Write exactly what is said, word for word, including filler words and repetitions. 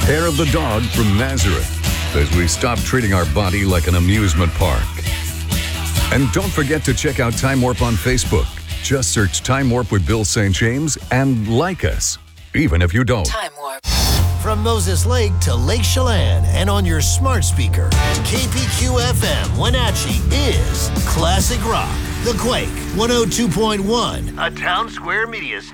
Hair of the Dog from Nazareth, as we stop treating our body like an amusement park. And don't forget to check out Time Warp on Facebook. Just search Time Warp with Bill Saint James and like us, even if you don't. Time Warp. From Moses Lake to Lake Chelan and on your smart speaker, K P Q F M Wenatchee is Classic Rock. The Quake one oh two point one, a Town Square Media